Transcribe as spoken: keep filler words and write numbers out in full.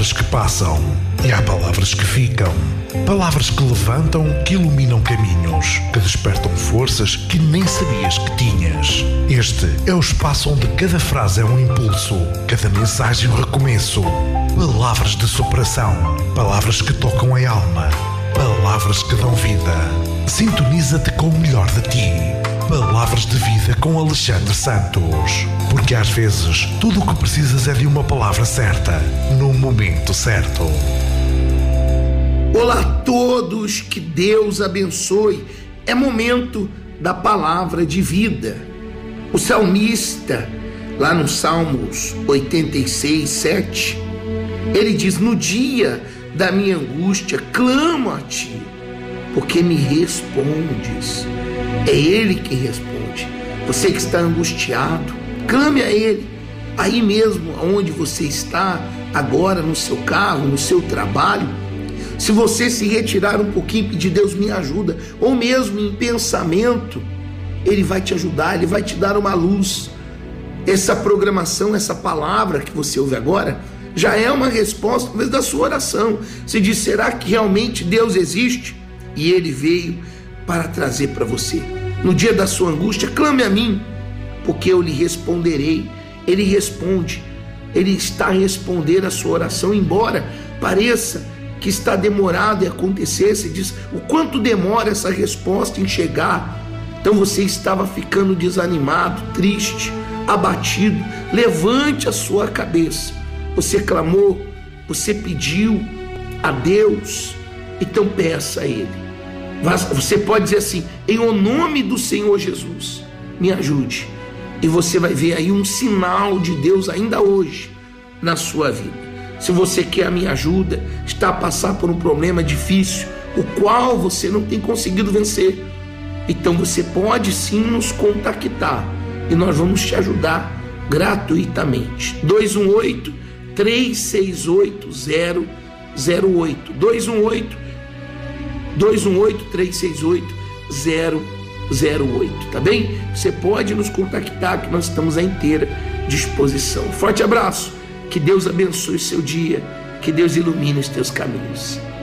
palavras que passam e há palavras que ficam. Palavras que levantam, que iluminam caminhos, que despertam forças que nem sabias que tinhas. Este é o espaço onde cada frase é um impulso, cada mensagem um recomeço. Palavras de superação, palavras que tocam a alma, palavras que dão vida. Sintoniza-te com o melhor de ti. Palavras de vida com Alexandre Santos. Porque às vezes tudo o que precisas é de uma palavra certa, no momento certo. Olá a todos, que Deus abençoe. É momento da palavra de vida. O salmista, lá no Salmos oitenta e seis, sete, ele diz: no dia da minha angústia clamo a ti, porque me respondes. É Ele que responde. Você que está angustiado, clame a Ele. Aí mesmo onde você está agora, no seu carro, no seu trabalho, se você se retirar um pouquinho e pedir: Deus, me ajuda, ou mesmo em pensamento, Ele vai te ajudar, Ele vai te dar uma luz. Essa programação, essa palavra que você ouve agora, já é uma resposta talvez da sua oração. Você diz: será que realmente Deus existe? E Ele veio para trazer para você. No dia da sua angústia, clame a mim, porque eu lhe responderei. Ele responde, Ele está a responder a sua oração, embora pareça que está demorado em acontecer. Você diz: o quanto demora essa resposta em chegar? Então você estava ficando desanimado, triste, abatido. Levante a sua cabeça. Você clamou, você pediu a Deus, então peça a Ele. Você pode dizer assim: em o nome do Senhor Jesus, me ajude. E você vai ver aí um sinal de Deus ainda hoje na sua vida. Se você quer a minha ajuda, está a passar por um problema difícil, o qual você não tem conseguido vencer, então você pode sim nos contactar e nós vamos te ajudar gratuitamente. dois um oito, três seis oito, zero zero oito. dois um oito, três seis oito, zero zero oito, tá bem? Você pode nos contactar, que nós estamos à inteira disposição. Forte abraço, que Deus abençoe o seu dia, que Deus ilumine os teus caminhos.